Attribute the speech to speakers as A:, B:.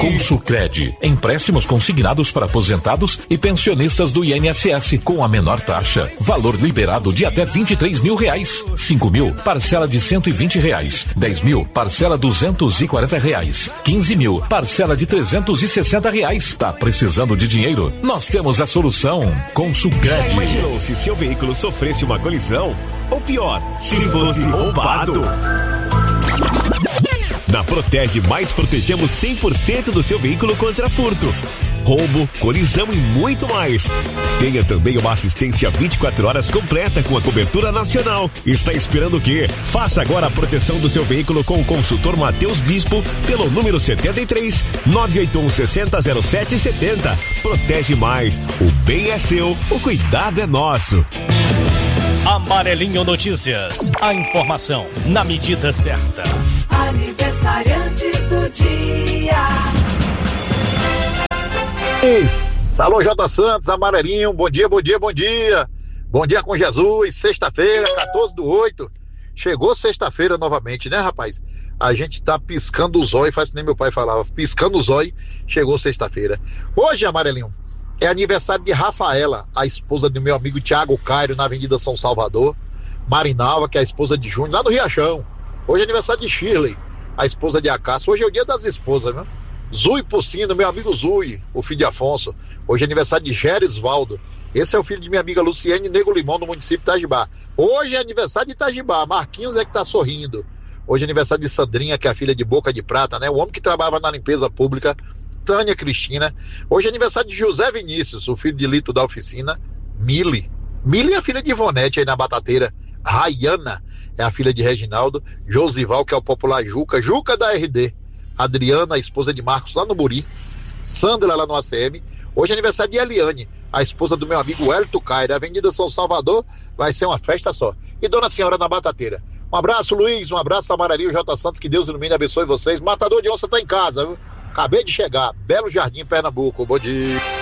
A: Consulcred, empréstimos consignados para aposentados e pensionistas do INSS com a menor taxa. Valor liberado de até R$23 mil. 5 mil, parcela de R$120. 10 mil, parcela R$240. 15 mil, parcela de R$360. Tá precisando de dinheiro? Nós temos a solução. Consulcred.
B: Já imaginou se seu veículo sofresse uma colisão? Ou pior, se fosse roubado? Na Protege Mais, protegemos 100% do seu veículo contra furto, roubo, colisão e muito mais. Tenha também uma assistência 24 horas completa com a cobertura nacional. Está esperando o quê? Faça agora a proteção do seu veículo com o consultor Matheus Bispo pelo número 73 981 60 07 70. Protege Mais. O bem é seu, o cuidado é nosso.
C: Amarelinho Notícias. A informação na medida certa.
D: Aniversariantes do dia.
E: Alô, J. Santos, Amarelinho, bom dia, bom dia, bom dia. Bom dia com Jesus, sexta-feira, 14/8. Chegou sexta-feira novamente, né, rapaz? A gente tá piscando o zóio, faz que nem meu pai falava, piscando o zóio, chegou sexta-feira. Hoje, Amarelinho, é aniversário de Rafaela, a esposa do meu amigo Tiago Cairo, na Avenida São Salvador. Marinalva, que é a esposa de Júnior, lá no Riachão. Hoje é aniversário de Shirley, a esposa de Acácio. Hoje é o dia das esposas, viu? Zui Pucino, meu amigo Zui, o filho de Afonso. Hoje é aniversário de Gerisvaldo. Esse é o filho de minha amiga Luciene Nego Limão, no município de Itajibá. Hoje é aniversário de Itajibá. Marquinhos é que tá sorrindo. Hoje é aniversário de Sandrinha, que é a filha de Boca de Prata, né? O homem que trabalhava na limpeza pública, Tânia Cristina. Hoje é aniversário de José Vinícius, o filho de Lito da oficina, Mili. Mili é a filha de Ivonete aí na Batateira. Rayana é a filha de Reginaldo. Josival, que é o popular Juca. Juca da RD. Adriana, a esposa de Marcos, lá no Buri. Sandra, lá no ACM. Hoje é aniversário de Eliane, a esposa do meu amigo Hélito Cairo. Avenida São Salvador, vai ser uma festa só. E Dona Senhora na Batateira. Um abraço, Luiz, um abraço, Amarelinho, J. Santos, que Deus ilumine e abençoe vocês. Matador de onça tá em casa, viu? Acabei de chegar, Belo Jardim, Pernambuco. Bom dia.